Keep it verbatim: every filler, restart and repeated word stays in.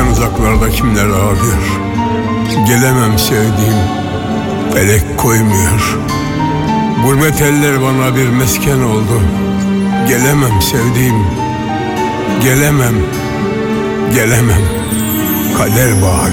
Benden uzaklarda kimler ağlıyor. Gelemem sevdiğim, felek koymuyor. Gurbet eller bana bir mesken oldu. Gelemem sevdiğim, gelemem, gelemem. Kader bağlı.